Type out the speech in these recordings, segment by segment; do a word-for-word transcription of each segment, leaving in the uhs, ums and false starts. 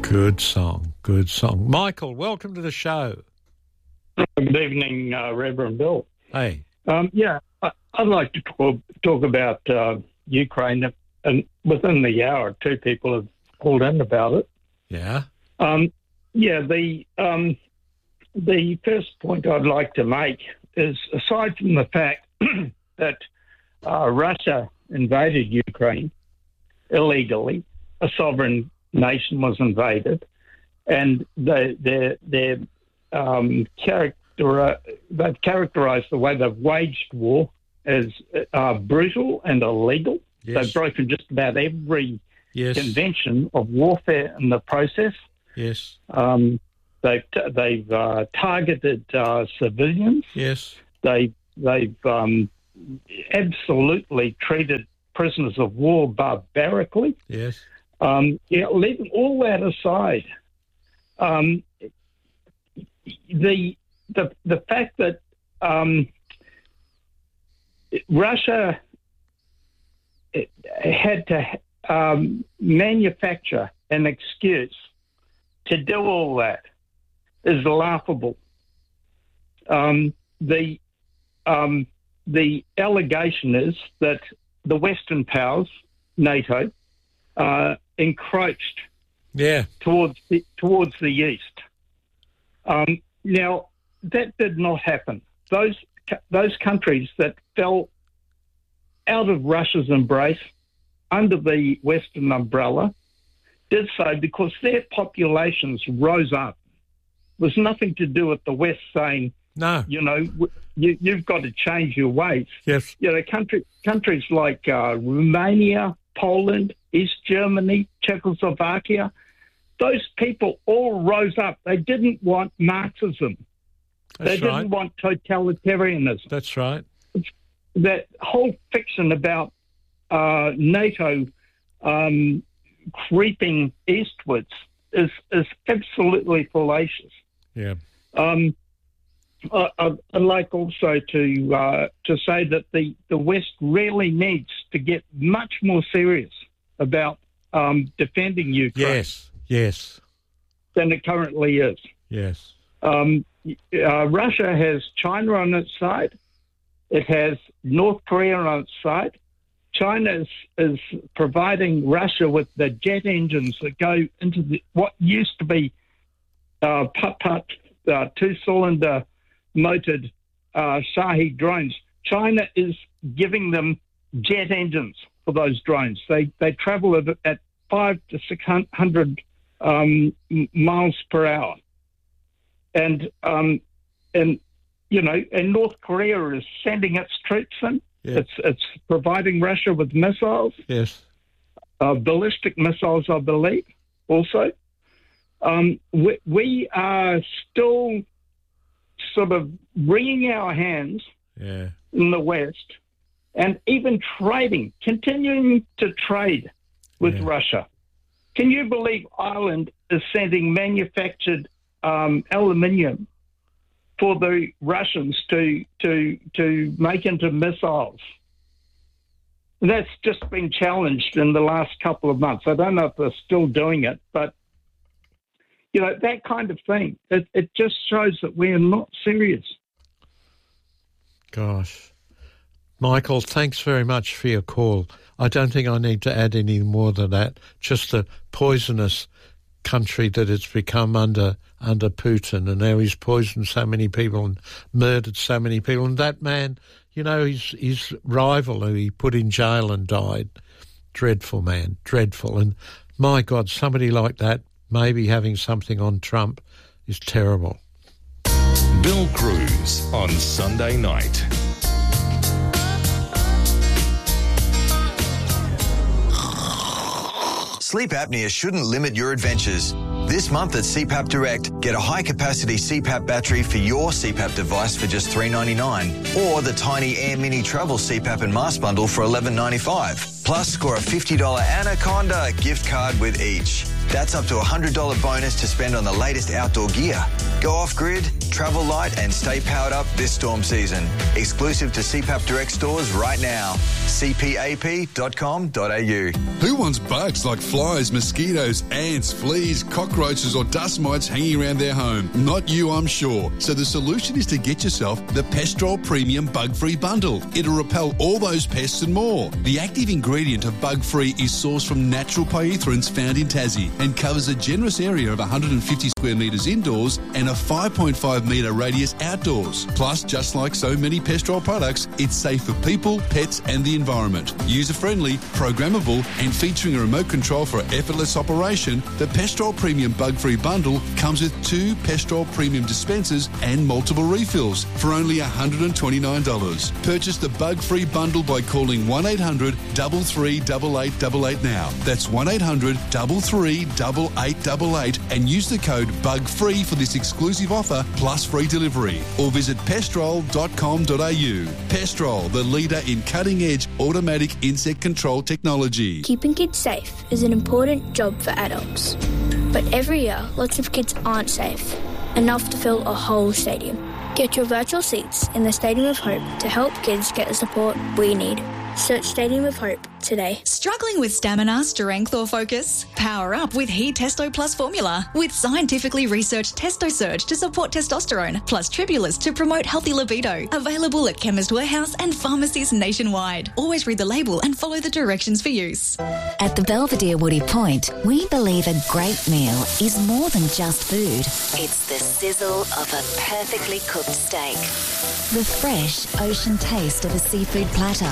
Good song, good song. Michael, welcome to the show. Good evening, uh, Reverend Bill. Hey. Um, yeah, I, I'd like to talk, talk about uh, Ukraine, and within the hour, two people have called in about it. Yeah. Um, yeah, the um, the first point I'd like to make is, aside from the fact that uh, Russia invaded Ukraine illegally, a sovereign nation was invaded, and they, they're, they're, um, character, they've characterised the way they've waged war as uh, brutal and illegal. Yes. They've broken just about every yes. convention of warfare in the process. Yes. Um, they've they've uh, targeted uh, civilians. Yes. They they've um, absolutely treated prisoners of war barbarically. Yes. Um, yeah, leaving all that aside, um, the the the fact that um, Russia had to um, manufacture an excuse to do all that is laughable. Um, the um, the allegation is that the Western powers, NATO, uh, encroached yeah. towards the, towards the east. Um, now, that did not happen. Those those countries that fell out of Russia's embrace under the Western umbrella did so because their populations rose up. It was nothing to do with the West saying, no, you know, you, you've got to change your ways. Yes. You know, country, countries like uh, Romania, Poland, East Germany, Czechoslovakia, those people all rose up. They didn't want Marxism. That's they didn't right. want totalitarianism. That's right. That whole fiction about uh, NATO um, creeping eastwards is is absolutely fallacious. Yeah. Um, I, I'd like also to uh, to say that the, the West really needs to get much more serious about um, defending Ukraine. Yes. Yes. Than it currently is. Yes. Um, uh, Russia has China on its side. It has North Korea on its side. China is, is providing Russia with the jet engines that go into the, what used to be uh, putt-putt, uh, two-cylinder motored uh, Shahed drones. China is giving them jet engines for those drones. They they travel at, at five to six hundred um, miles per hour, and um, and you know, and North Korea is sending its troops in. Yeah. It's it's providing Russia with missiles. Yes, uh, ballistic missiles, I believe. Also, um, we, we are still sort of wringing our hands yeah. in the West, and even trading, continuing to trade with yeah. Russia. Can you believe Ireland is sending manufactured um, aluminium for the Russians to to to make into missiles? That's just been challenged in the last couple of months. I don't know if they're still doing it, but you know, that kind of thing. It, it just shows that we are not serious. Gosh. Michael, thanks very much for your call. I don't think I need to add any more than that. Just the poisonous country that it's become under under Putin, and now he's poisoned so many people and murdered so many people. And that man, you know, his his rival who he put in jail and died, dreadful man, dreadful. And my God, somebody like that maybe having something on Trump is terrible. Bill Cruz on Sunday night. Sleep apnea shouldn't limit your adventures. This month at C PAP Direct, get a high-capacity C PAP battery for your C PAP device for just three dollars ninety-nine, or the Tiny Air Mini Travel C PAP and Mask Bundle for eleven dollars ninety-five. Plus, score a fifty dollars Anaconda gift card with each. That's up to a one hundred dollars bonus to spend on the latest outdoor gear. Go off-grid, travel light and stay powered up this storm season. Exclusive to C PAP Direct stores right now. c p a p dot com dot a u. Who wants bugs like flies, mosquitoes, ants, fleas, cockroaches or dust mites hanging around their home? Not you, I'm sure. So the solution is to get yourself the Pestrol Premium Bug-Free Bundle. It'll repel all those pests and more. The active ingredient of Bug-Free is sourced from natural pyrethroins found in Tassie and covers a generous area of one hundred fifty square metres indoors and a five point five metre radius outdoors. Plus, just like so many Pestrol products, it's safe for people, pets and the environment. User-friendly, programmable and featuring a remote control for effortless operation, the Pestrol Premium Bug-Free Bundle comes with two Pestrol Premium dispensers and multiple refills for only one hundred twenty-nine dollars. Purchase the Bug-Free Bundle by calling one eight hundred, three three eight, eight eight eight now. That's one eight hundred, three three eight, eight eight eight and use the code BUGFREE for this exclusive offer plus free delivery. Or visit pestrol dot com dot a u. Pestrol, the leader in cutting-edge automatic insect control technology. Keeping kids safe is an important job for adults. But every year, lots of kids aren't safe, enough to fill a whole stadium. Get your virtual seats in the Stadium of Hope to help kids get the support we need. Search Stadium of Hope today. Struggling with stamina, strength or focus? Power up with He Testo Plus formula with scientifically researched Testo Surge to support testosterone plus Tribulus to promote healthy libido. Available at Chemist Warehouse and pharmacies nationwide. Always read the label and follow the directions for use. At the Belvedere Woody Point, we believe a great meal is more than just food. It's the sizzle of a perfectly cooked steak. The fresh ocean taste of a seafood platter.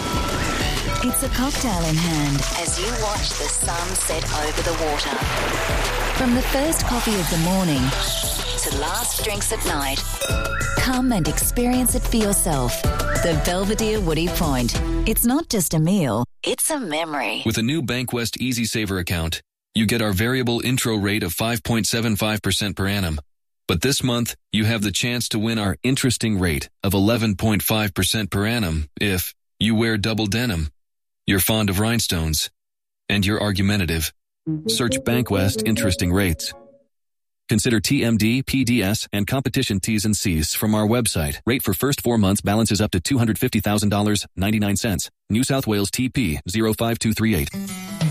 It's a cocktail in hand as you watch the sun set over the water. From the first coffee of the morning to last drinks at night, come and experience it for yourself. The Belvedere Woody Point. It's not just a meal, it's a memory. With a new Bankwest Easy Saver account, you get our variable intro rate of five point seven five percent per annum. But this month, you have the chance to win our interesting rate of eleven point five percent per annum if you wear double denim, you're fond of rhinestones, and you're argumentative. Search Bankwest Interesting Rates. Consider T M D, P D S, and competition T's and C's from our website. Rate for first four months balances up to two hundred fifty thousand dollars and ninety-nine cents. New South Wales T P zero five two three eight.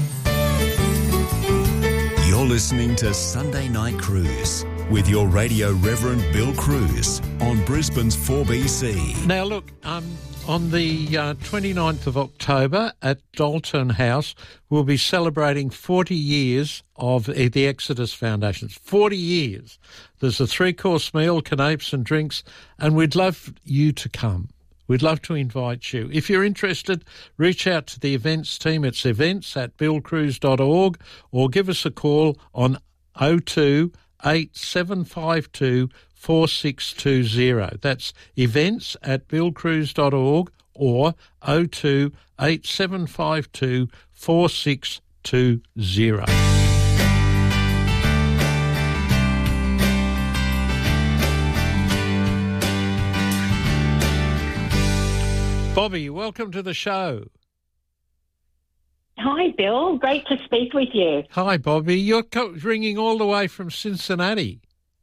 You're listening to Sunday Night Cruise with your radio Reverend Bill Cruz on Brisbane's four B C. Now, look, um, on the uh, twenty-ninth of October at Dalton House, we'll be celebrating forty years of the Exodus Foundations. forty years. There's a three-course meal, canapes and drinks, and we'd love you to come. We'd love to invite you. If you're interested, reach out to the events team. It's events at bill cruz dot org or give us a call on oh two eight seven five two four six two zero. That's events at bill cruz dot org or oh two eight seven five two four six two zero. Bobby, welcome to the show. Hi, Bill. Great to speak with you. Hi, Bobby. You're co- ringing all the way from Cincinnati.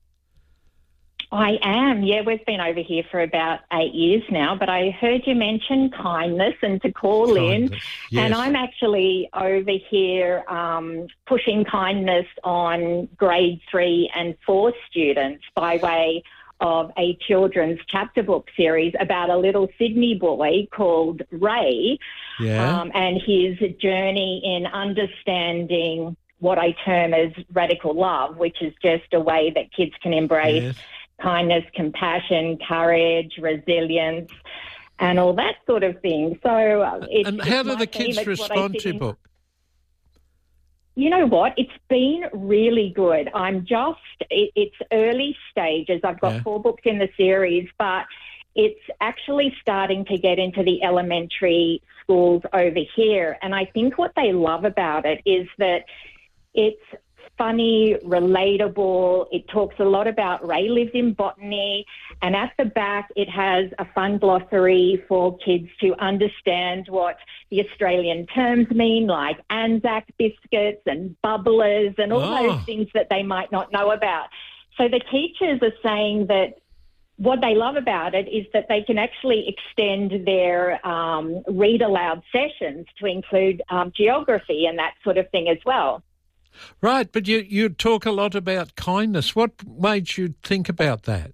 I am. Yeah, we've been over here for about eight years now, but I heard you mention kindness and to call kindness, in. Yes. And I'm actually over here um, pushing kindness on grade three and four students by way of a children's chapter book series about a little Sydney boy called Ray, yeah. um, and his journey in understanding what I term as radical love, which is just a way that kids can embrace yes. kindness, compassion, courage, resilience, and all that sort of thing. So, uh, it's, and how it's do the kids respond to your book? You know what? It's been really good. I'm just, it, it's early stages. I've got yeah. four books in the series, but it's actually starting to get into the elementary schools over here. And I think what they love about it is that it's funny, relatable. It talks a lot about Ray lives in botany, and at the back it has a fun glossary for kids to understand what the Australian terms mean, like Anzac biscuits and bubblers and all Oh. those things that they might not know about. So the teachers are saying that what they love about it is that they can actually extend their um, read aloud sessions to include um, geography and that sort of thing as well. Right, but you, you talk a lot about kindness. What made you think about that?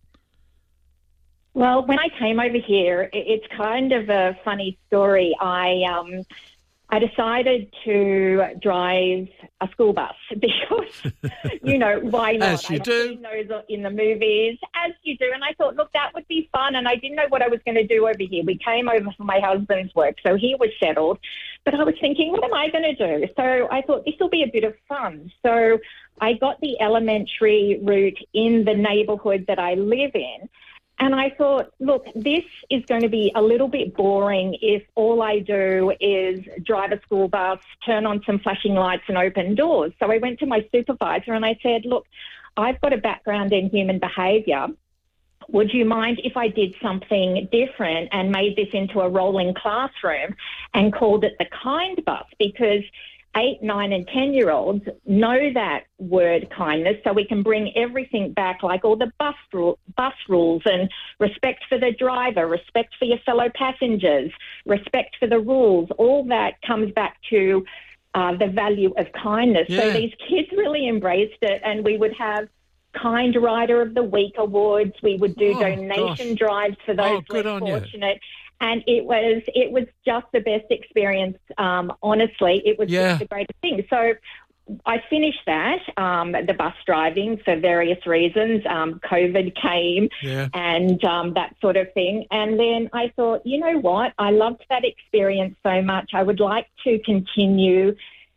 Well, when I came over here, it, it's kind of a funny story. I um, I decided to drive a school bus because, you know, why not? As you I've do. seen those in the movies, as you do. And I thought, look, that would be fun. And I didn't know what I was going to do over here. We came over for my husband's work, so he was settled. But I was thinking, what am I going to do? So I thought this will be a bit of fun. So I got the elementary route in the neighbourhood that I live in. And I thought, look, this is going to be a little bit boring if all I do is drive a school bus, turn on some flashing lights and open doors. So I went to my supervisor and I said, look, I've got a background in human behaviour. Would you mind if I did something different and made this into a rolling classroom and called it the Kind Bus? Because eight, nine and ten-year-olds know that word kindness, so we can bring everything back, like all the bus, ru- bus rules and respect for the driver, respect for your fellow passengers, respect for the rules. All that comes back to uh, the value of kindness. Yeah. So these kids really embraced it, and we would have Kind Rider of the Week awards. We would do Oh, donation gosh. drives for those Oh, good less on you. fortunate. And it was it was just the best experience, um, honestly. It was Yeah. just the greatest thing. So I finished that, um, the bus driving, for various reasons. Um, COVID came Yeah. and um, that sort of thing. And then I thought, you know what? I loved that experience so much. I would like to continue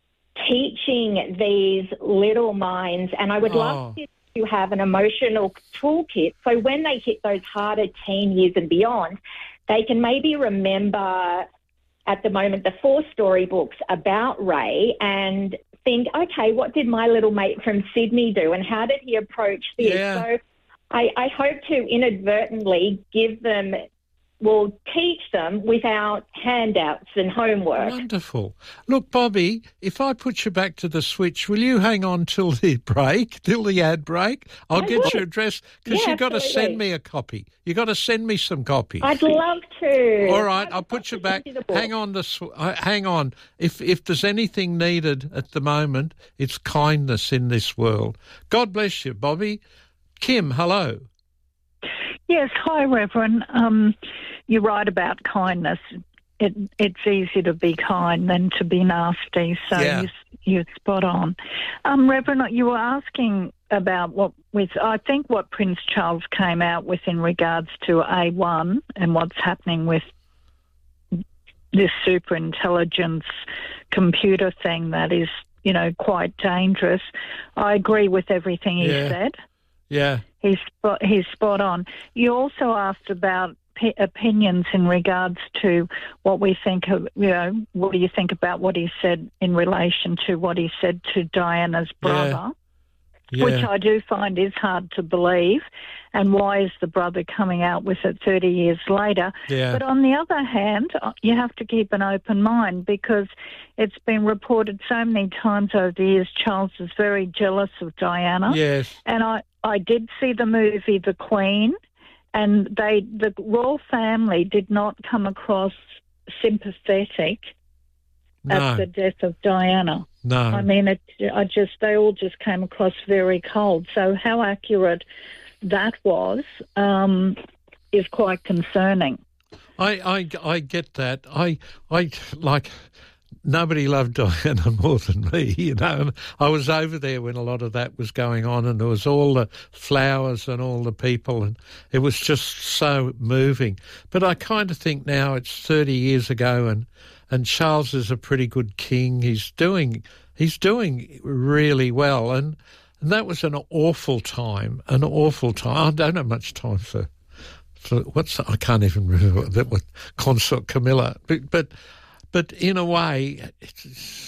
teaching these little minds, and I would Oh. love to to have an emotional toolkit. So when they hit those harder teen years and beyond, they can maybe remember at the moment the four storybooks about Ray and think, okay, what did my little mate from Sydney do and how did he approach this? Yeah. So I, I hope to inadvertently give them, will teach them without handouts and homework. Wonderful. Look, Bobby, if I put you back to the switch, will you hang on till the break, till the ad break? I'll I get would. your address because Yeah, you've got to absolutely. send me a copy. You've got to send me some copies. I'd love to. All right, I'd I'll love put to you back. send the book. Hang on, the sw- uh, hang on. If if there's anything needed at the moment, it's kindness in this world. God bless you, Bobby. Kim, hello. Yes, hi, Reverend. Um, you're right about kindness. It, it's easier to be kind than to be nasty, so Yeah. you, you're spot on. Um, Reverend, you were asking about what with, I think what Prince Charles came out with in regards to A one and what's happening with this superintelligence computer thing that is, you know, quite dangerous. I agree with everything he Yeah. said. Yeah. He's spot, he's spot on. You also asked about p- opinions in regards to what we think of, you know, what do you think about what he said in relation to what he said to Diana's brother, Yeah. which I do find is hard to believe. And why is the brother coming out with it thirty years later? Yeah. But on the other hand, you have to keep an open mind because it's been reported so many times over the years Charles is very jealous of Diana. Yes. And I, I did see the movie The Queen, and they the royal family did not come across sympathetic No. at the death of Diana. No. I mean, it, I just they all just came across very cold. So how accurate that was um, is quite concerning. I, I, I get that. I, I like, nobody loved Diana more than me, you know. And I was over there when a lot of that was going on, and there was all the flowers and all the people, and it was just so moving. But I kind of think now it's thirty years ago, and, and Charles is a pretty good king. He's doing, he's doing really well, and, and that was an awful time, an awful time. I don't have much time for. For what's I can't even remember that was Consort Camilla, but but, but in a way, it's,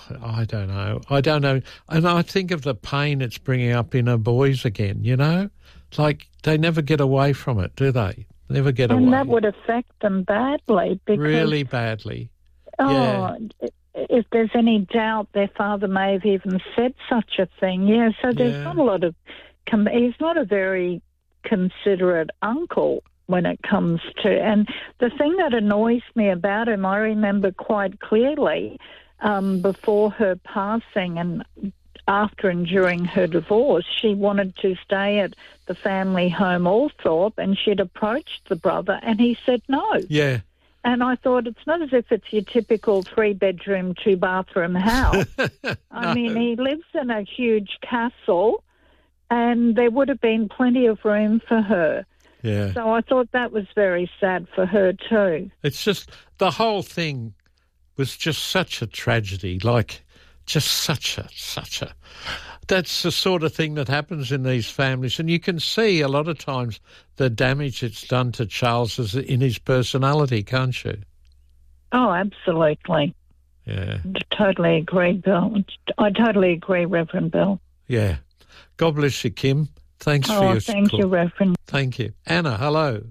I don't know. I don't know. And I think of the pain it's bringing up in her boys again, you know? Like, they never get away from it, do they? Never get and away. And that would affect them badly. Because, really badly. Oh, yeah. If there's any doubt, their father may have even said such a thing. Yeah, so there's Yeah. not a lot of... He's not a very considerate uncle when it comes to... And the thing that annoys me about him, I remember quite clearly um, before her passing and after and during her divorce, she wanted to stay at the family home Althorpe, and she'd approached the brother and he said no. Yeah. And I thought, it's not as if it's your typical three-bedroom, two-bathroom house. no. I mean, he lives in a huge castle and there would have been plenty of room for her. Yeah. So I thought that was very sad for her too. It's just, the whole thing was just such a tragedy, like just such a, such a, that's the sort of thing that happens in these families. And you can see a lot of times the damage it's done to Charles is in his personality, can't you? Oh, absolutely. Yeah. Totally agree, Bill. I totally agree, Reverend Bill. Yeah. God bless you, Kim. Thanks oh, for your thank call. you, Reverend. Thank you. Anna, hello.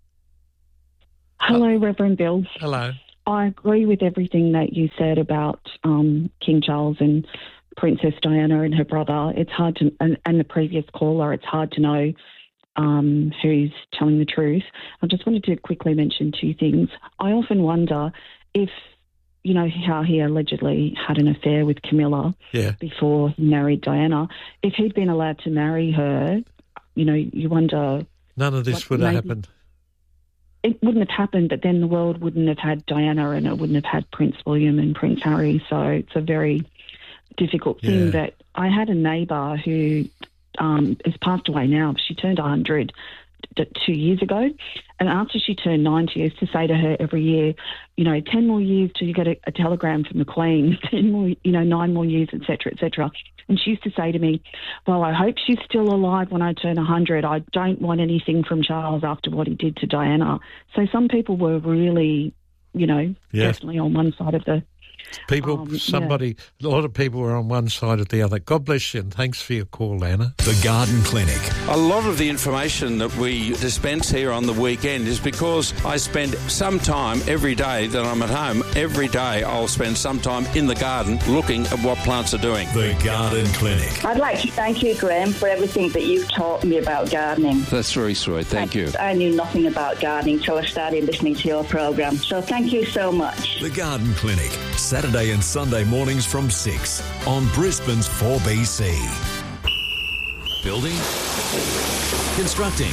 Hello, Reverend Bill. Hello. I agree with everything that you said about um, King Charles and Princess Diana and her brother. It's hard to, and, and the previous caller, it's hard to know um, who's telling the truth. I just wanted to quickly mention two things. I often wonder if, you know, how he allegedly had an affair with Camilla yeah. before he married Diana. If he'd been allowed to marry her, you know, you wonder... None of this would have happened. It wouldn't have happened, but then the world wouldn't have had Diana and it wouldn't have had Prince William and Prince Harry. So it's a very difficult thing. Yeah. That I had a neighbour who um, has passed away now. She turned one hundred two years ago. And after she turned ninety, I used to say to her every year, you know, ten more years till you get a, a telegram from the Queen, ten more, you know, nine more years, et cetera, et cetera. And she used to say to me, well, I hope she's still alive when I turn one hundred. I don't want anything from Charles after what he did to Diana. So some people were really, you know, yeah. definitely on one side of the... People, um, somebody, yeah. a lot of people were on one side or the other. God bless you and thanks for your call, Anna. The Garden Clinic. A lot of the information that we dispense here on the weekend is because I spend some time every day that I'm at home. Every day I'll spend some time in the garden looking at what plants are doing. The Garden Clinic. I'd like to thank you, Graham, for everything that you've taught me about gardening. That's very sweet. Thank I, you. I knew nothing about gardening till I started listening to your programme. So thank you so much. The Garden Clinic. Saturday and Sunday mornings from six on Brisbane's four B C. Building, constructing,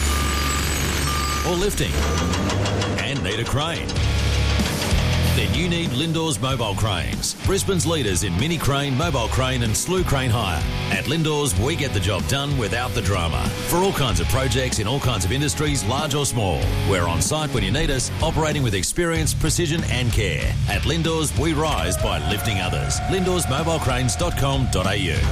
or lifting, and need a crane? Then you need Lindor's Mobile Cranes, Brisbane's leaders in mini crane, mobile crane and slew crane hire. At Lindor's, we get the job done without the drama. For all kinds of projects in all kinds of industries, large or small. We're on site when you need us, operating with experience, precision and care. At Lindor's, we rise by lifting others. lindors mobile cranes dot com dot a u.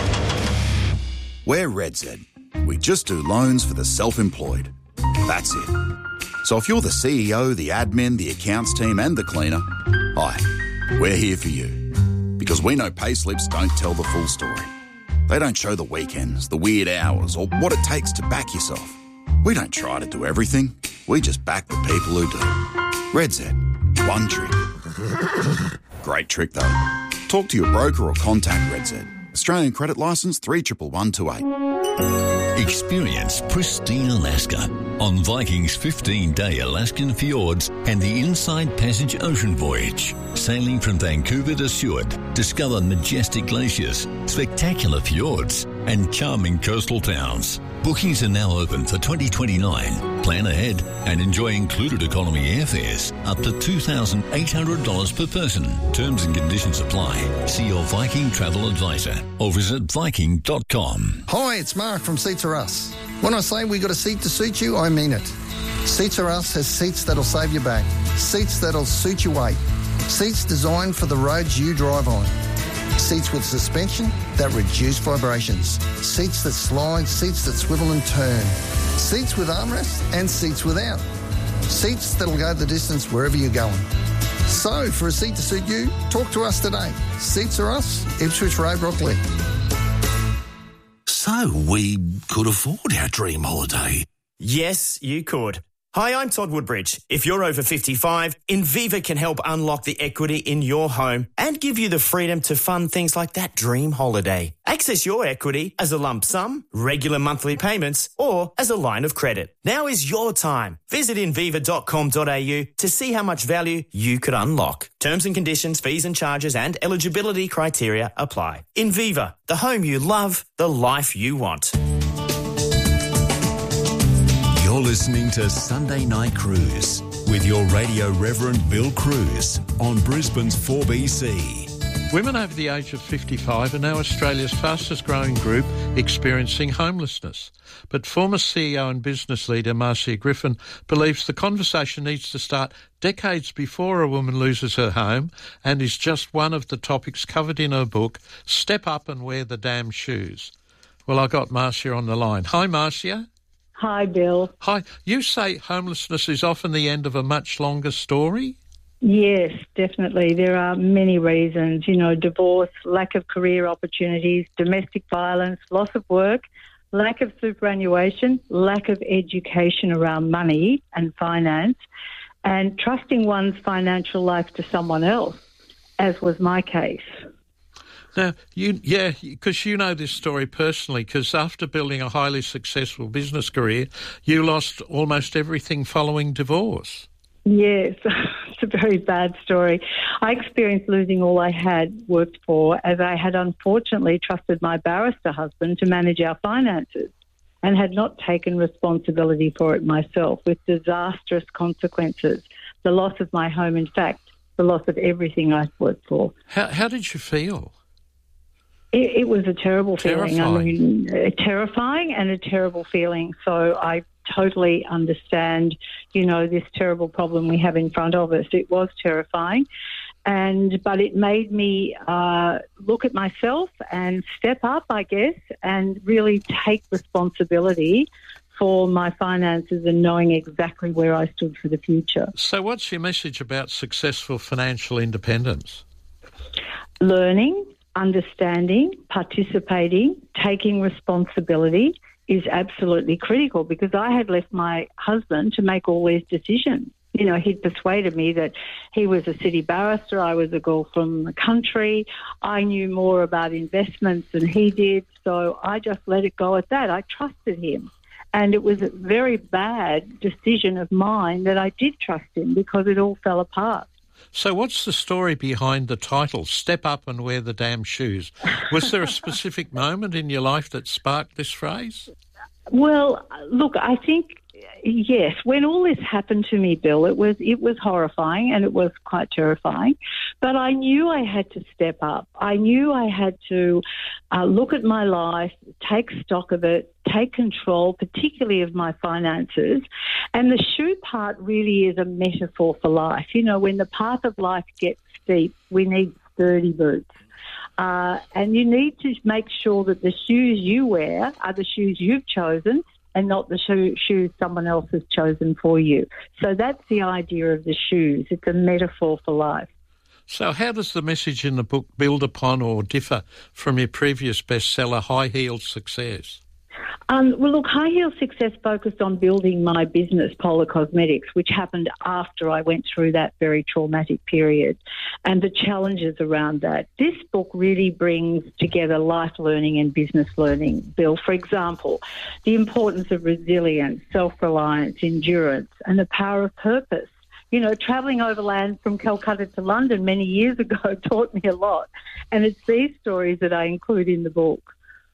We're RedZ. We just do loans for the self-employed. That's it. So if you're the C E O, the admin, the accounts team and the cleaner, hi, we're here for you. Because we know payslips don't tell the full story. They don't show the weekends, the weird hours or what it takes to back yourself. We don't try to do everything. We just back the people who do. RedZ. One trick. Great trick though. Talk to your broker or contact RedZ. Australian credit licence three one one two eight. Experience pristine Alaska on Viking's fifteen-day Alaskan fjords and the Inside Passage ocean voyage. Sailing from Vancouver to Seward, discover majestic glaciers, spectacular fjords and charming coastal towns. Bookings are now open for twenty twenty-nine. Plan ahead and enjoy included economy airfares up to two thousand eight hundred dollars per person. Terms and conditions apply. See your Viking travel advisor or visit viking dot com. Hi, it's Mark from Seats Are Us. When I say we got a seat to suit you, I mean it. Seats Are Us has seats that'll save your back. Seats that'll suit your weight. Seats designed for the roads you drive on. Seats with suspension that reduce vibrations. Seats that slide, seats that swivel and turn. Seats with armrests and seats without. Seats that'll go the distance wherever you're going. So, for a seat to suit you, talk to us today. Seats Are Us, Ipswich Road, Brooklyn. So, we could afford our dream holiday. Yes, you could. Hi, I'm Todd Woodbridge. If you're over fifty-five, Inviva can help unlock the equity in your home and give you the freedom to fund things like that dream holiday. Access your equity as a lump sum, regular monthly payments, or as a line of credit. Now is your time. Visit inviva dot com dot a u to see how much value you could unlock. Terms and conditions, fees and charges and eligibility criteria apply. Inviva, the home you love, the life you want. You're listening to Sunday Night Cruise with your radio Reverend Bill Cruz on Brisbane's four B C. Women over the age of fifty-five are now Australia's fastest growing group experiencing homelessness. But former C E O and business leader Marcia Griffin believes the conversation needs to start decades before a woman loses her home and is just one of the topics covered in her book, Step Up and Wear the Damn Shoes. Well, I got Marcia on the line. Hi, Marcia. Hi, Bill. Hi. You say homelessness is often the end of a much longer story? Yes, definitely. There are many reasons, you know, divorce, lack of career opportunities, domestic violence, loss of work, lack of superannuation, lack of education around money and finance, and trusting one's financial life to someone else, as was my case. Now, you, yeah, because you know this story personally, because after building a highly successful business career, you lost almost everything following divorce. Yes, it's a very bad story. I experienced losing all I had worked for, as I had unfortunately trusted my barrister husband to manage our finances and had not taken responsibility for it myself, with disastrous consequences. The loss of my home, in fact, the loss of everything I'd worked for. How, how did you feel? It, it was a terrible terrifying. feeling. I mean, uh, terrifying and a terrible feeling. So I totally understand, you know, this terrible problem we have in front of us. It was terrifying, and but it made me uh, look at myself and step up, I guess, and really take responsibility for my finances and knowing exactly where I stood for the future. So what's your message about successful financial independence? Learning, understanding, participating, taking responsibility is absolutely critical, because I had left my husband to make all these decisions. You know, he'd persuaded me that he was a city barrister, I was a girl from the country, I knew more about investments than he did, so I just let it go at that. I trusted him. And it was a very bad decision of mine that I did trust him, because it all fell apart. So what's the story behind the title, Step Up and Wear the Damn Shoes? Was there a specific moment in your life that sparked this phrase? Well, look, I think, yes, when all this happened to me, Bill, it was it was horrifying and it was quite terrifying. But I knew I had to step up. I knew I had to uh, look at my life, take stock of it, take control, particularly of my finances. And the shoe part really is a metaphor for life. You know, when the path of life gets steep, we need sturdy boots. Uh, and you need to make sure that the shoes you wear are the shoes you've chosen and not the shoe, shoes someone else has chosen for you. So that's the idea of the shoes. It's a metaphor for life. So how does the message in the book build upon or differ from your previous bestseller, High Heeled Success? Um, well, look, High Heel Success focused on building my business, Polar Cosmetics, which happened after I went through that very traumatic period, and the challenges around that. This book really brings together life learning and business learning, Bill. For example, the importance of resilience, self-reliance, endurance, and the power of purpose. You know, travelling overland from Calcutta to London many years ago taught me a lot, and it's these stories that I include in the book.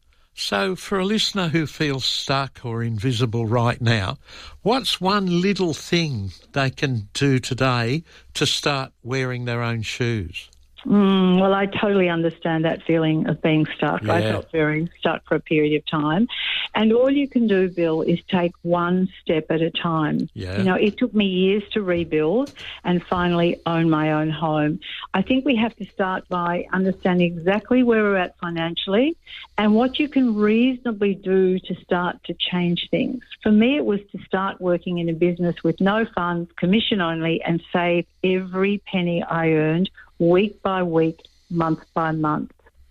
So for a listener who feels stuck or invisible right now, what's one little thing they can do today to start wearing their own shoes? Mm, well, I totally understand that feeling of being stuck. Yeah. I felt very stuck for a period of time. And all you can do, Bill, is take one step at a time. Yeah. You know, it took me years to rebuild and finally own my own home. I think we have to start by understanding exactly where we're at financially and what you can reasonably do to start to change things. For me, it was to start working in a business with no funds, commission only, and save every penny I earned week by week, month by month.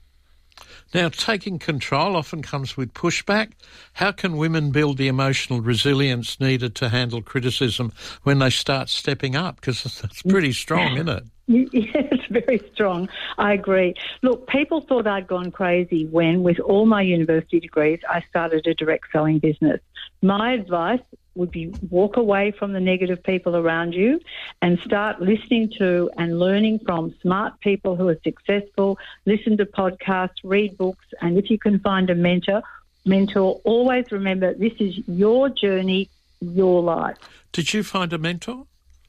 Now, taking control often comes with pushback. How can women build the emotional resilience needed to handle criticism when they start stepping up? Because that's pretty strong, isn't it? Yeah, it's very strong. I agree. Look, people thought I'd gone crazy when, with all my university degrees, I started a direct selling business. My advice would be walk away from the negative people around you and start listening to and learning from smart people who are successful, listen to podcasts, read books, and if you can find a mentor, mentor, always remember this is your journey, your life. Did you find a mentor?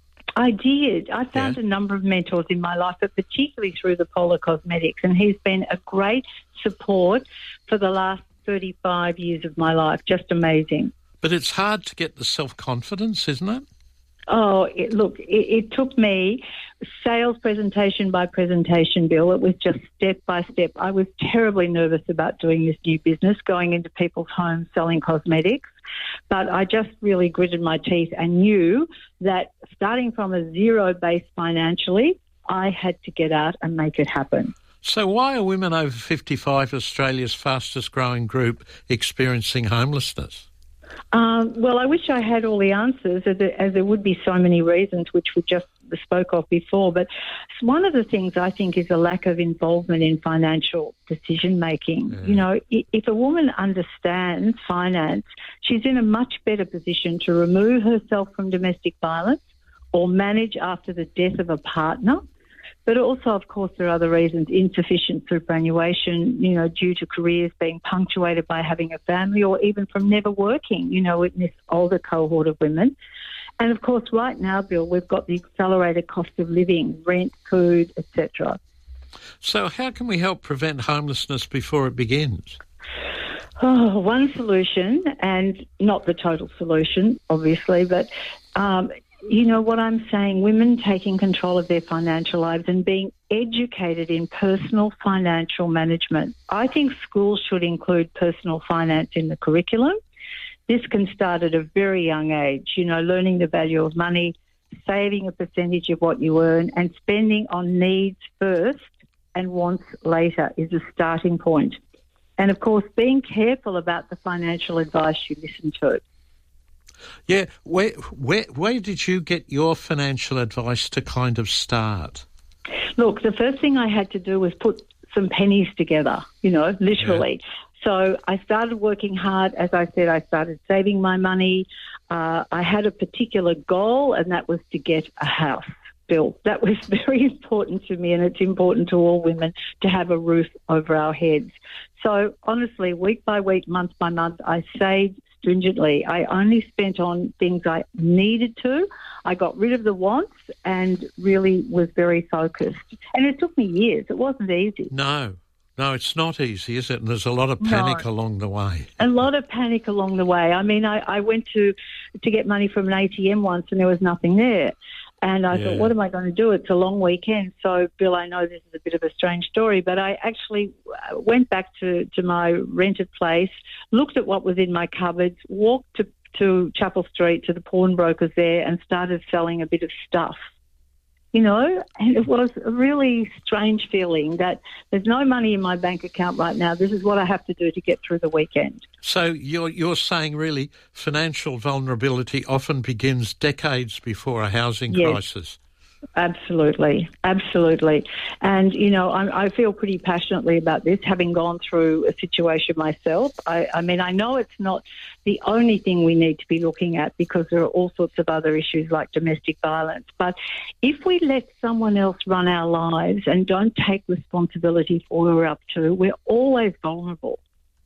I did. I found yeah. a number of mentors in my life, but particularly through the Polar Cosmetics, and he's been a great support for the last thirty-five years of my life. Just amazing. But it's hard to get the self-confidence, isn't it? Oh, it, look, it, it took me sales presentation by presentation, Bill. It was just step by step. I was terribly nervous about doing this new business, going into people's homes selling cosmetics. But I just really gritted my teeth and knew that starting from a zero base financially, I had to get out and make it happen. So why are women over fifty-five Australia's fastest growing group experiencing homelessness? Um, well, I wish I had all the answers, as there, as there would be so many reasons, which we just spoke of before. But one of the things I think is a lack of involvement in financial decision-making. Mm. You know, if a woman understands finance, she's in a much better position to remove herself from domestic violence or manage after the death of a partner. But also, of course, there are other reasons, insufficient superannuation, you know, due to careers being punctuated by having a family or even from never working, you know, in this older cohort of women. And, of course, right now, Bill, we've got the accelerated cost of living, rent, food, et cetera. So how can we help prevent homelessness before it begins? Oh, one solution, and not the total solution, obviously, but... Um, You know what I'm saying, women taking control of their financial lives and being educated in personal financial management. I think schools should include personal finance in the curriculum. This can start at a very young age, you know, learning the value of money, saving a percentage of what you earn, and spending on needs first and wants later is a starting point. And, of course, being careful about the financial advice you listen to. Yeah, where, where where did you get your financial advice to kind of start? Look, the first thing I had to do was put some pennies together, you know, literally. Yeah. So I started working hard. As I said, I started saving my money. Uh, I had a particular goal, and that was to get a house built. That was very important to me, and it's important to all women to have a roof over our heads. So honestly, week by week, month by month, I saved stringently. I only spent on things I needed to. I got rid of the wants and really was very focused. And it took me years. It wasn't easy. No, no, it's not easy, is it? And there's a lot of panic no. along the way. A lot of panic along the way. I mean, I, I went to, to get money from an A T M once and there was nothing there. And I yeah. thought, what am I going to do? It's a long weekend. So, Bill, I know this is a bit of a strange story, but I actually went back to, to my rented place, looked at what was in my cupboards, walked to, to Chapel Street to the pawnbrokers there and started selling a bit of stuff. You know, and it was a really strange feeling that there's no money in my bank account right now. This is what I have to do to get through the weekend. So you're you're saying really financial vulnerability often begins decades before a housing yes. crisis. Absolutely, absolutely. And, you know, I, I feel pretty passionately about this, having gone through a situation myself. I, I mean, I know it's not the only thing we need to be looking at because there are all sorts of other issues like domestic violence. But if we let someone else run our lives and don't take responsibility for what we're up to, we're always vulnerable.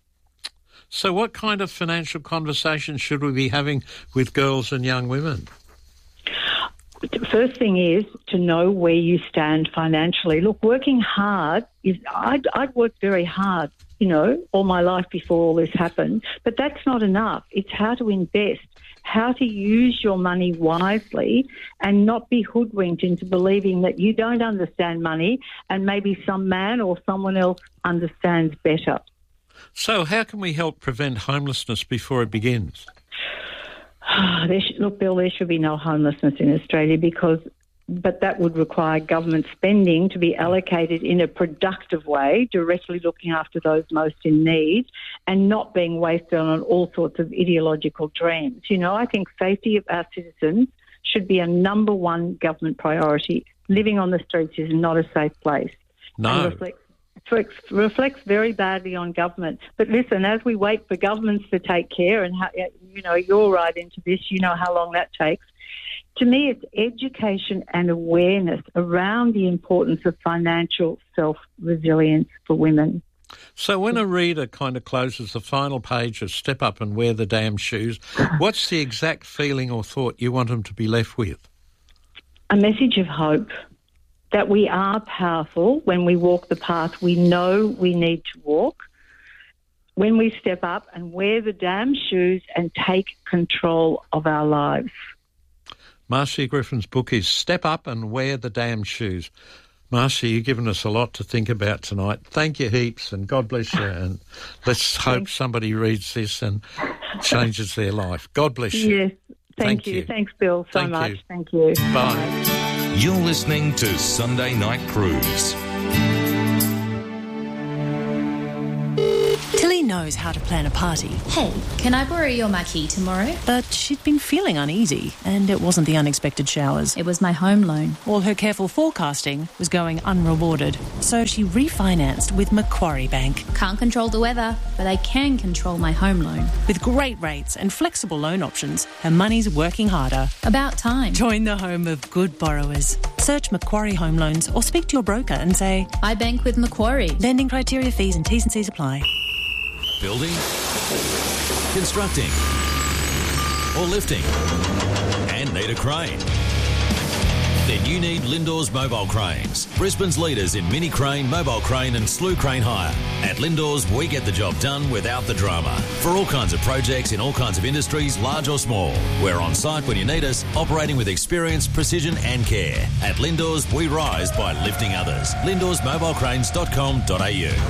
So what kind of financial conversations should we be having with girls and young women? the first thing is to know where you stand financially. Look, working hard is, I'd, I'd worked very hard, you know, all my life before all this happened, but that's not enough. It's how to invest, how to use your money wisely and not be hoodwinked into believing that you don't understand money and maybe some man or someone else understands better. So how can we help prevent homelessness before it begins? There should, look, Bill, there should be no homelessness in Australia because, but that would require government spending to be allocated in a productive way, directly looking after those most in need and not being wasted on all sorts of ideological dreams. You know, I think safety of our citizens should be a number one government priority. Living on the streets is not a safe place. No. And reflects Reflects, reflects very badly on government. But listen, as we wait for governments to take care, and how, you know, you're right into this, you know how long that takes. To me, it's education and awareness around the importance of financial self-resilience for women. So when a reader kind of closes the final page of Step Up and Wear the Damn Shoes, what's the exact feeling or thought you want them to be left with? A message of hope. That we are powerful when we walk the path we know we need to walk, when we step up and wear the damn shoes and take control of our lives. Marcia Griffin's book is Step Up and Wear the Damn Shoes. Marcia, you've given us a lot to think about tonight. Thank you heaps and God bless you, and let's hope somebody reads this and changes their life. God bless you. Yes, thank, thank you. you. Thanks, Bill, so thank much. You. Thank you. Bye. Bye. You're listening to Sunday Night Cruise. Tilly knows how to plan a party. Hey, can I borrow your marquee tomorrow? But she'd been feeling uneasy, and it wasn't the unexpected showers. It was my home loan. All her careful forecasting was going unrewarded, so she refinanced with Macquarie Bank. Can't control the weather, but I can control my home loan. With great rates and flexible loan options, her money's working harder. About time. Join the home of good borrowers. Search Macquarie Home Loans or speak to your broker and say, I bank with Macquarie. Lending criteria, fees and T's and C's apply. Building, constructing, or lifting, and need a crane? Then you need Lindors Mobile Cranes, Brisbane's leaders in mini crane, mobile crane and slew crane hire. At Lindors, we get the job done without the drama. For all kinds of projects in all kinds of industries, large or small. We're on site when you need us, operating with experience, precision and care. At Lindors, we rise by lifting others. lindors mobile cranes dot com dot a u.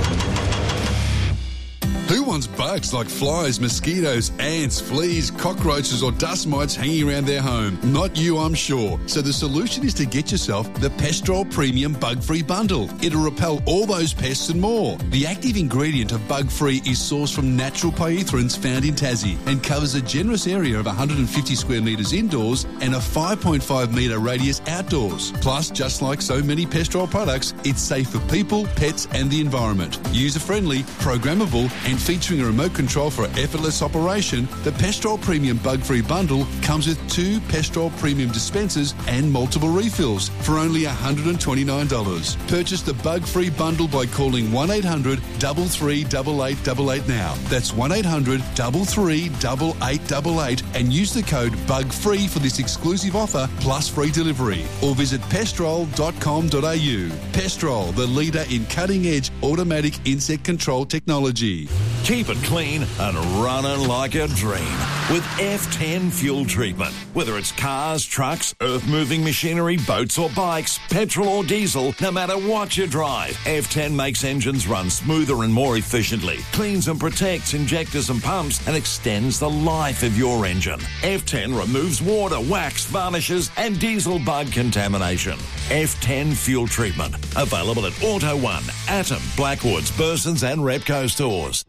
Who wants bugs like flies, mosquitoes, ants, fleas, cockroaches or dust mites hanging around their home? Not you, I'm sure. So the solution is to get yourself the Pestrol Premium Bug-Free Bundle. It'll repel all those pests and more. The active ingredient of Bug-Free is sourced from natural pyrethrins found in Tassie and covers a generous area of one hundred fifty square metres indoors and a five point five metre radius outdoors. Plus, just like so many Pestrol products, it's safe for people, pets and the environment. User-friendly, programmable and featuring a remote control for effortless operation, the Pestrol Premium Bug-Free Bundle comes with two Pestrol Premium dispensers and multiple refills for only one hundred twenty-nine dollars. Purchase the Bug-Free Bundle by calling one eight hundred, three three eight, eight eight eight eight now. That's one eight hundred, three three eight eight eight eight and use the code BUGFREE for this exclusive offer plus free delivery. Or visit pestrol dot com dot a u. Pestrol, the leader in cutting-edge automatic insect control technology. Keep it clean and running like a dream with F ten fuel treatment. Whether it's cars, trucks, earth-moving machinery, boats or bikes, petrol or diesel, no matter what you drive, F ten makes engines run smoother and more efficiently, cleans and protects injectors and pumps, and extends the life of your engine. F ten removes water, wax, varnishes and diesel bug contamination. F ten fuel treatment. Available at Auto One, Atom, Blackwoods, Burson's and Repco stores.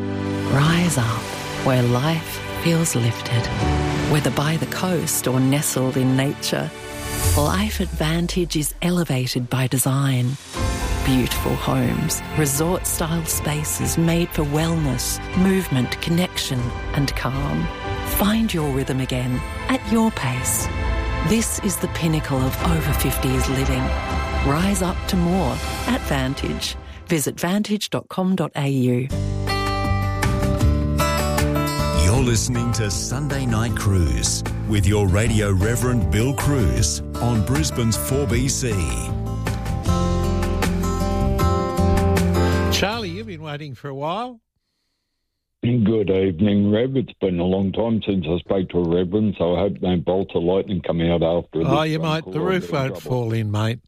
Rise up where life feels lifted. Whether by the coast or nestled in nature, Life Advantage is elevated by design. Beautiful homes, resort-style spaces made for wellness, movement, connection and calm. Find your rhythm again at your pace. This is the pinnacle of over fifties living. Rise up to more at Vantage. Visit vantage dot com dot a u. You're listening to Sunday Night Cruise with your radio Reverend Bill Cruz on Brisbane's four B C. Charlie, you've been waiting for a while. Good evening, Rev. It's been a long time since I spoke to a reverend, so I hope no bolts of lightning come out after this. Oh, you might. The roof won't fall in, mate.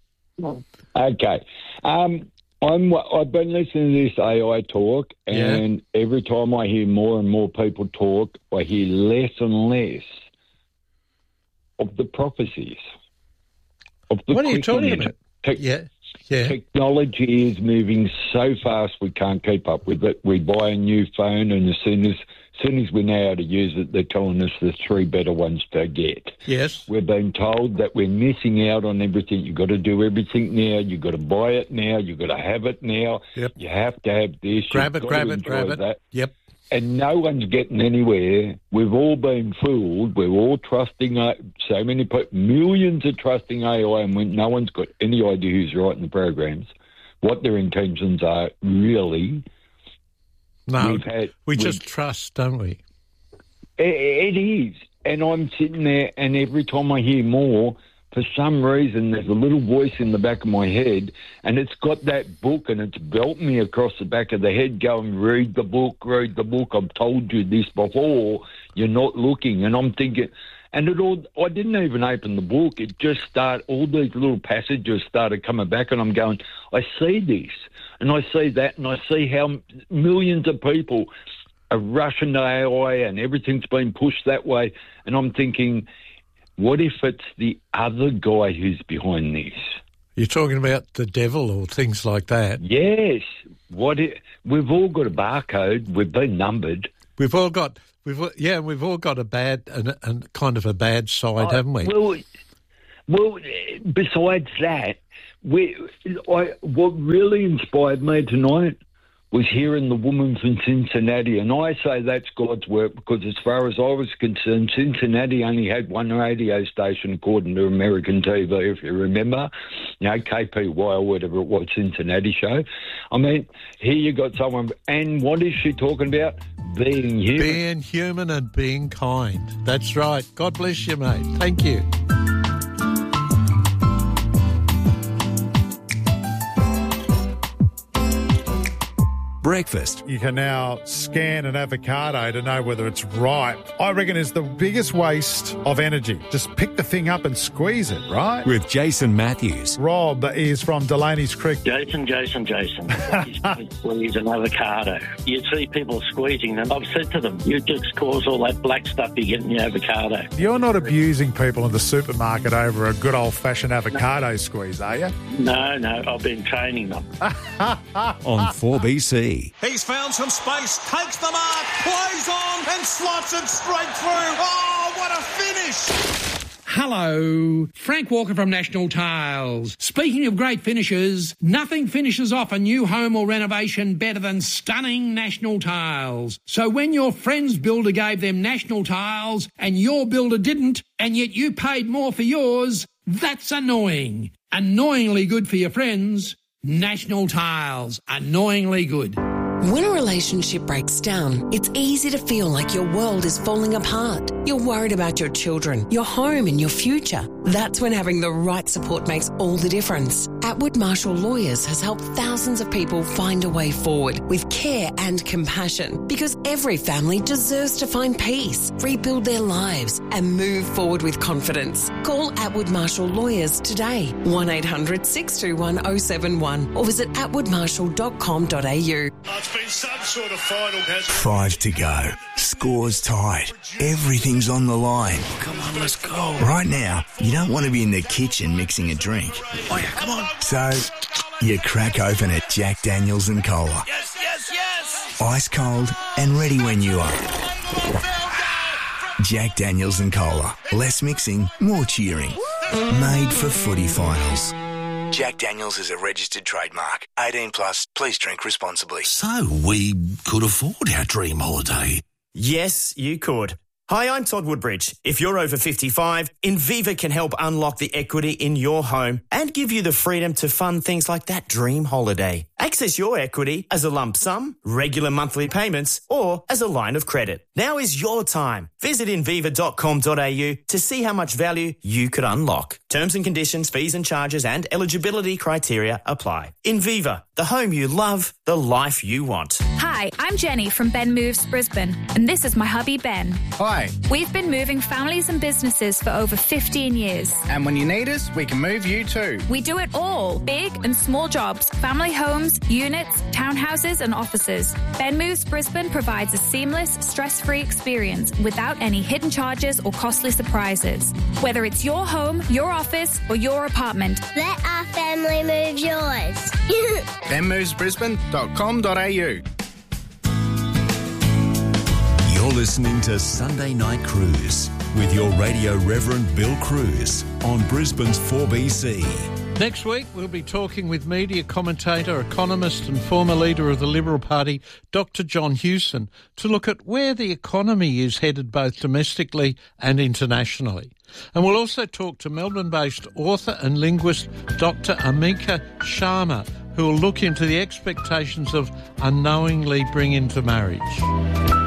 Okay. Um, I'm, I've been listening to this A I talk, and yeah. every time I hear more and more people talk, I hear less and less of the prophecies. Of the what are you talking about? Te- yeah. Yeah. Technology is moving so fast we can't keep up with it. We buy a new phone, and as soon as, as soon as we know how to use it, they're telling us there's three better ones to get. Yes. We're being told that we're missing out on everything. You've got to do everything now. You've got to buy it now. You've got to have it now. Yep. You have to have this. Grab You've it, got grab to it, grab it. that. Yep. And no one's getting anywhere. We've all been fooled. We're all trusting, uh, so many people, millions are trusting A I, and when no one's got any idea who's writing the programs, what their intentions are really. No, We've had, we just trust, don't we? It, it is. And I'm sitting there, and every time I hear more, for some reason, there's a little voice in the back of my head, and it's got that book, and it's belting me across the back of the head going, read the book, read the book. I've told you this before. You're not looking. And I'm thinking, and it all, I didn't even open the book. It just started, all these little passages started coming back, and I'm going, I see this, and I see that, and I see how millions of people are rushing to A I, and everything's been pushed that way. And I'm thinking, what if it's the other guy who's behind this? You're talking about the devil or things like that? Yes. What? If, we've all got a barcode. We've been numbered. We've all got, we've yeah, we've all got a bad and, and kind of a bad side, I, haven't we? Well, well. Besides that, we, I, what really inspired me tonight was hearing the woman from Cincinnati, and I say that's God's work because as far as I was concerned, Cincinnati only had one radio station according to American T V, if you remember, you know, K P Y or whatever it was, Cincinnati show. I mean, here you got someone, and what is she talking about? Being human. Being human and being kind. That's right. God bless you, mate. Thank you. Breakfast. You can now scan an avocado to know whether it's ripe. I reckon it's the biggest waste of energy. Just pick the thing up and squeeze it, right? With Jason Matthews. Rob is from Delaney's Creek. Jason, Jason, Jason. Squeeze an avocado. You see people squeezing them. I've said to them, you just cause all that black stuff you get in your avocado. You're not abusing people in the supermarket over a good old-fashioned avocado no. squeeze, are you? No, no. I've been training them. On four B C. He's found some space, takes the mark, plays on and slots it straight through. Oh, what a finish! Hello, Frank Walker from National Tiles. Speaking of great finishes, nothing finishes off a new home or renovation better than stunning National Tiles. So when your friend's builder gave them National Tiles and your builder didn't, and yet you paid more for yours, that's annoying. Annoyingly good for your friends. National Tiles, annoyingly good. When a relationship breaks down, it's easy to feel like your world is falling apart. You're worried about your children, your home and your future. That's when having the right support makes all the difference. Atwood Marshall Lawyers has helped thousands of people find a way forward with care and compassion because every family deserves to find peace, rebuild their lives and move forward with confidence. Call Atwood Marshall Lawyers today, one eight hundred six two one oh seven one or visit atwood marshall dot com dot a u. It's been some sort of final. Five to go. Score's tied. Everything's on the line. Come on, let's go. Right now, you don't want to be in the kitchen mixing a drink. Oh, yeah, come on. So, you crack open a Jack Daniels and Cola. Yes, yes, yes. Ice cold and ready when you are. Jack Daniels and Cola. Less mixing, more cheering. Made for footy finals. Jack Daniels is a registered trademark. eighteen plus, please drink responsibly. So we could afford our dream holiday. Yes, you could. Hi, I'm Todd Woodbridge. If you're over fifty-five, Inviva can help unlock the equity in your home and give you the freedom to fund things like that dream holiday. Access your equity as a lump sum, regular monthly payments, or as a line of credit. Now is your time. Visit inviva dot com dot a u to see how much value you could unlock. Terms and conditions, fees and charges and eligibility criteria apply. Inviva, the home you love, the life you want. Hi, I'm Jenny from Ben Moves Brisbane, and this is my hubby Ben. Hi. We've been moving families and businesses for over fifteen years. And when you need us, we can move you too. We do it all, big and small jobs, family homes, units, townhouses and offices. Ben Moves Brisbane provides a seamless, stress-free experience without any hidden charges or costly surprises. Whether it's your home, your office or your apartment. Let our family move yours. ben moves brisbane dot com dot a u. You're listening to Sunday Night Cruise with your radio Reverend Bill Cruz on Brisbane's four B C. Next week, we'll be talking with media commentator, economist and former leader of the Liberal Party, Doctor John Hewson, to look at where the economy is headed both domestically and internationally. And we'll also talk to Melbourne-based author and linguist Doctor Amika Sharma, who will look into the expectations of unknowingly bring into marriage.